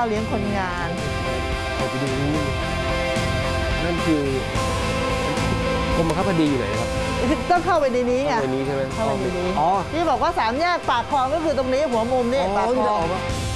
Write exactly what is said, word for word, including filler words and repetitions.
าวเลี้ยงคนงานไปดูนั่นคือกรมบังคับคดีอยู่ไหนครับต้องเข้าไปในนี้ไงเข้าไปนี้ใช่ไหมเข้าไปในนี้อ๋อที่บอกว่าสามแยกปากคลองก็คือตรงนี้หัวมุมนี่ปากคลอง